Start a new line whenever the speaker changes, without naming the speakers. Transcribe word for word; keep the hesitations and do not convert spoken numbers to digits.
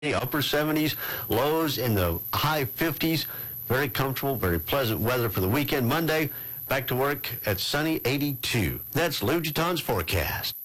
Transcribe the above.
upper seventies, lows in the high fifties. Very comfortable, very pleasant weather for the weekend. Monday, back to work at sunny eighty-two. That's Lou Giton's forecast.